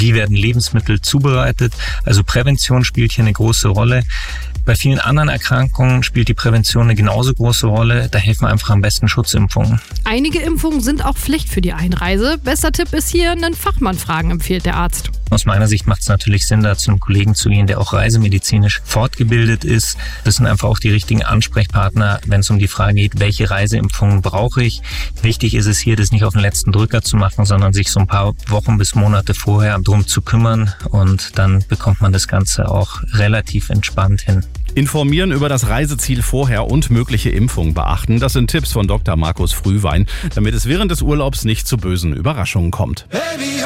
wie werden Lebensmittel zubereitet. Also Prävention spielt hier eine große Rolle. Bei vielen anderen Erkrankungen spielt die Prävention eine genauso große Rolle. Da helfen einfach am besten Schutzimpfungen. Einige Impfungen sind auch Pflicht für die Einreise. Bester Tipp ist hier, einen Fachmann fragen, empfiehlt der Arzt. Aus meiner Sicht macht es natürlich Sinn, da zu einem Kollegen zu gehen, der auch reisemedizinisch fortgebildet ist. Das sind einfach auch die richtigen Ansprechpartner, wenn es um die Frage geht, welche Reiseimpfungen brauche ich. Wichtig ist es hier, das nicht auf den letzten Drücker zu machen, sondern sich so ein paar Wochen bis Monate vorher drum zu kümmern. Und dann bekommt man das Ganze auch relativ entspannt hin. Informieren über das Reiseziel vorher und mögliche Impfungen beachten. Das sind Tipps von Dr. Markus Frühwein, damit es während des Urlaubs nicht zu bösen Überraschungen kommt.